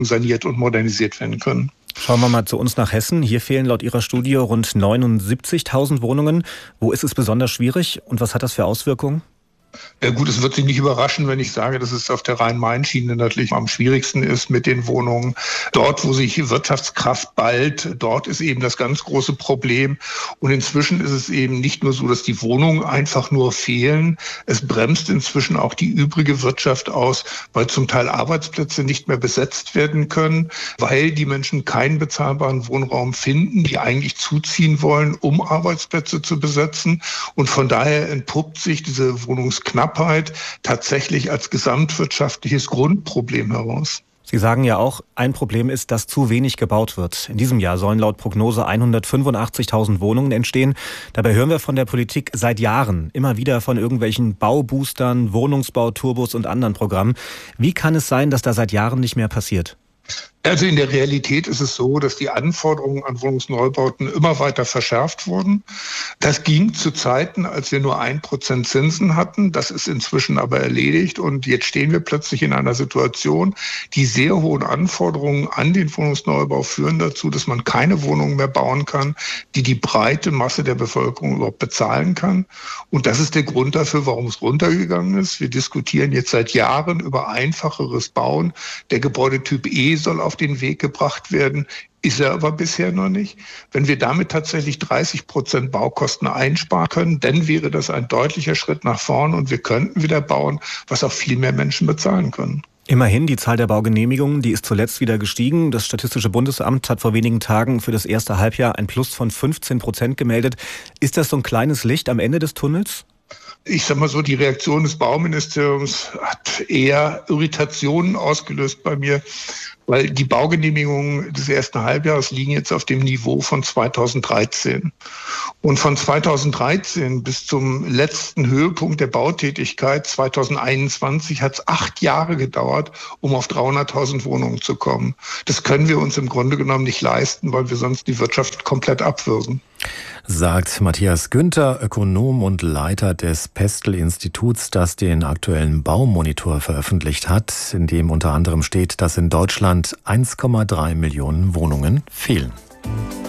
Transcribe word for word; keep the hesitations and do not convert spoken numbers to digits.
saniert und modernisiert werden können. Schauen wir mal zu uns nach Hessen. Hier fehlen laut Ihrer Studie rund neunundsiebzigtausend Wohnungen. Wo ist es besonders schwierig und was hat das für Auswirkungen? Ja gut, es wird Sie nicht überraschen, wenn ich sage, dass es auf der Rhein-Main-Schiene natürlich am schwierigsten ist mit den Wohnungen. Dort, wo sich Wirtschaftskraft ballt, dort ist eben das ganz große Problem. Und inzwischen ist es eben nicht nur so, dass die Wohnungen einfach nur fehlen. Es bremst inzwischen auch die übrige Wirtschaft aus, weil zum Teil Arbeitsplätze nicht mehr besetzt werden können, weil die Menschen keinen bezahlbaren Wohnraum finden, die eigentlich zuziehen wollen, um Arbeitsplätze zu besetzen. Und von daher entpuppt sich diese Wohnungs Knappheit tatsächlich als gesamtwirtschaftliches Grundproblem heraus. Sie sagen ja auch, ein Problem ist, dass zu wenig gebaut wird. In diesem Jahr sollen laut Prognose hundertfünfundachtzigtausend Wohnungen entstehen. Dabei hören wir von der Politik seit Jahren immer wieder von irgendwelchen Bauboostern, Wohnungsbauturbos und anderen Programmen. Wie kann es sein, dass da seit Jahren nicht mehr passiert? Also in der Realität ist es so, dass die Anforderungen an Wohnungsneubauten immer weiter verschärft wurden. Das ging zu Zeiten, als wir nur ein Prozent Zinsen hatten. Das ist inzwischen aber erledigt. Und jetzt stehen wir plötzlich in einer Situation, die sehr hohen Anforderungen an den Wohnungsneubau führen dazu, dass man keine Wohnungen mehr bauen kann, die die breite Masse der Bevölkerung überhaupt bezahlen kann. Und das ist der Grund dafür, warum es runtergegangen ist. Wir diskutieren jetzt seit Jahren über einfacheres Bauen. Der Gebäudetyp E soll auf den Weg gebracht werden, ist er aber bisher noch nicht. Wenn wir damit tatsächlich dreißig Prozent Baukosten einsparen können, dann wäre das ein deutlicher Schritt nach vorn und wir könnten wieder bauen, was auch viel mehr Menschen bezahlen können. Immerhin, die Zahl der Baugenehmigungen, die ist zuletzt wieder gestiegen. Das Statistische Bundesamt hat vor wenigen Tagen für das erste Halbjahr ein Plus von fünfzehn Prozent gemeldet. Ist das so ein kleines Licht am Ende des Tunnels? Ich sag mal so, die Reaktion des Bauministeriums hat eher Irritationen ausgelöst bei mir, weil die Baugenehmigungen des ersten Halbjahres liegen jetzt auf dem Niveau von zweitausenddreizehn. Und von zweitausenddreizehn bis zum letzten Höhepunkt der Bautätigkeit zweitausendeinundzwanzig hat es acht Jahre gedauert, um auf dreihunderttausend Wohnungen zu kommen. Das können wir uns im Grunde genommen nicht leisten, weil wir sonst die Wirtschaft komplett abwürgen. Sagt Matthias Günther, Ökonom und Leiter des Pestel-Instituts, das den aktuellen Baumonitor veröffentlicht hat, in dem unter anderem steht, dass in Deutschland eins Komma drei Millionen Wohnungen fehlen.